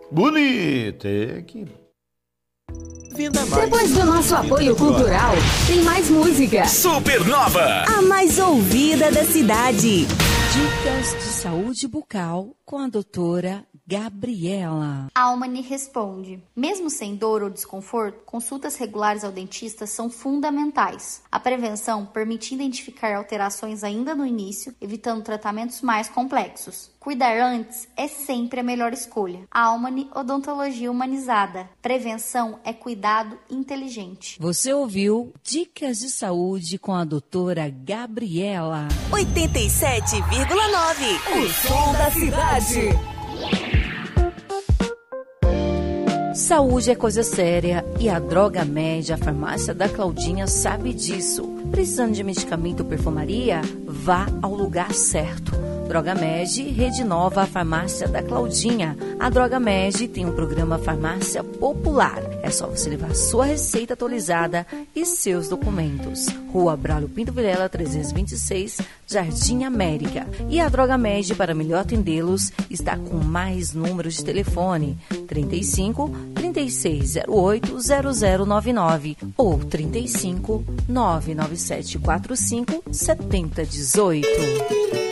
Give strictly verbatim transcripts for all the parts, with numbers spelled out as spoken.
Bonito, é que... Depois do nosso apoio cultural, tem mais música. Supernova, a mais ouvida da cidade. Dicas de saúde bucal com a doutora Gabriela. A Almani responde: mesmo sem dor ou desconforto, consultas regulares ao dentista são fundamentais. A prevenção permite identificar alterações ainda no início, evitando tratamentos mais complexos. Cuidar antes é sempre a melhor escolha. A Almani Odontologia Humanizada. Prevenção é cuidado inteligente. Você ouviu Dicas de Saúde com a doutora Gabriela. oitenta e sete vírgula nove. O som da cidade. Saúde é coisa séria e a Droga Med, a farmácia da Claudinha, sabe disso. Precisando de medicamento ou perfumaria? Vá ao lugar certo. Droga Med, Rede Nova, a farmácia da Claudinha. A Droga Med tem um programa Farmácia Popular. É só você levar sua receita atualizada e seus documentos. Rua Braulio Pinto Vilela, trezentos e vinte e seis, Jardim América. E a Droga Med, para melhor atendê-los, está com mais números de telefone: trinta e cinco, trinta e seis zero oito, zero zero nove nove ou trinta e cinco, nove nove sete quatro cinco, sete zero um oito.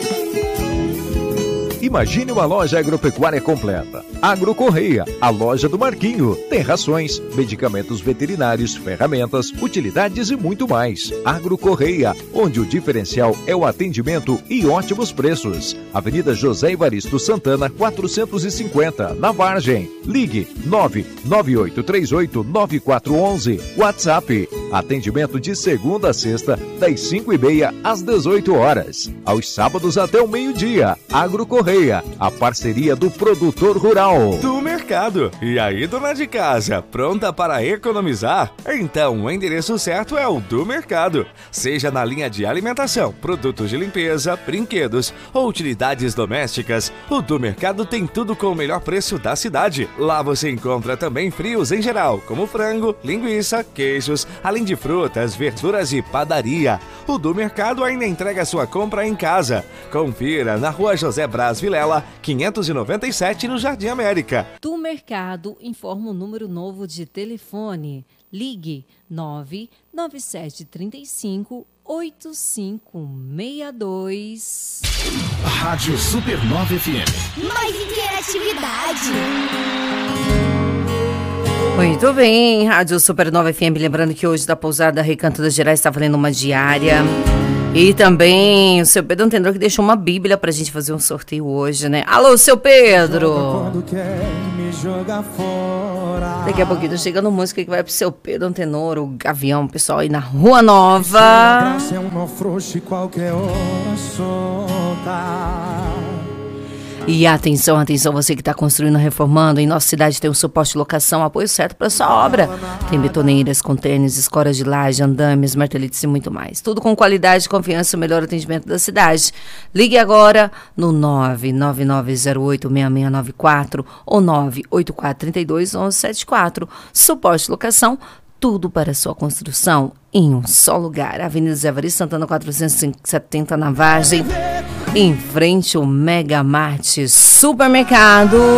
Imagine uma loja agropecuária completa. Agro Correia, a loja do Marquinho. Tem rações, medicamentos veterinários, ferramentas, utilidades e muito mais. Agro Correia, onde o diferencial é o atendimento e ótimos preços. Avenida José Evaristo Santana, quatrocentos e cinquenta, na Vargem. Ligue nove nove oito três oito nove quatro um um. WhatsApp. Atendimento de segunda a sexta, das cinco e meia às dezoito horas. Aos sábados até o meio-dia. Agro Correia, a parceria do produtor rural. Do mercado. E aí, dona de casa, pronta para economizar? Então, o endereço certo é o do mercado. Seja na linha de alimentação, produtos de limpeza, brinquedos ou utilidades domésticas, o do mercado tem tudo com o melhor preço da cidade. Lá você encontra também frios em geral, como frango, linguiça, queijos, além de frutas, verduras e padaria. O do mercado ainda entrega sua compra em casa. Confira na Rua José Braz Vilela, quinhentos e noventa e sete, no Jardim América. Do Mercado informa o número novo de telefone. Ligue nove nove sete três cinco, oito cinco seis dois. Rádio Supernova F M. Mais interatividade. Muito bem, Rádio Supernova F M. Lembrando que hoje da Pousada Recanto das Gerais está valendo uma diária. E também o seu Pedro Antenor que deixou uma bíblia pra gente fazer um sorteio hoje, né? Alô, seu Pedro! Daqui a pouquinho chega no música que vai pro seu Pedro Antenor, o Gavião, pessoal aí na Rua Nova. E atenção, atenção, você que está construindo, reformando, em nossa cidade tem um suporte de locação, apoio certo para sua obra. Tem betoneiras, contêineres, escoras de laje, andames, marteletes e muito mais. Tudo com qualidade, confiança e o melhor atendimento da cidade. Ligue agora no nove nove nove zero oito seis seis nove quatro ou nove oito quatro três dois, um um sete quatro. Suporte de locação, tudo para a sua construção em um só lugar. Avenida Zé Evaristo Santana, quatrocentos e setenta, na Vargem. Em frente ao Mega Mart Supermercado.